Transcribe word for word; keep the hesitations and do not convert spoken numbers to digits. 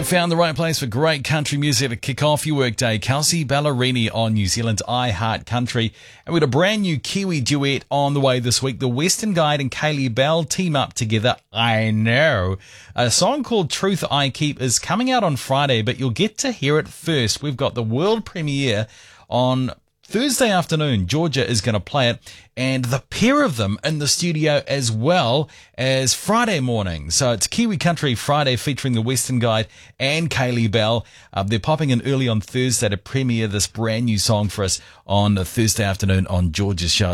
You've found the right place for great country music to kick off your workday. Kelsey Ballerini on New Zealand's I Heart Country. And we've got a brand new Kiwi duet on the way this week. The Western Guide and Kaylee Bell team up together. I know. A song called Truth I Keep is coming out on Friday, but you'll get to hear it first. We've got the world premiere on Thursday afternoon. Georgia is going to play it, and the pair of them in the studio as well as Friday morning. So it's Kiwi Country Friday featuring the Western Guide and Kaylee Bell. Uh, they're popping in early on Thursday to premiere this brand new song for us on Thursday afternoon on Georgia's show.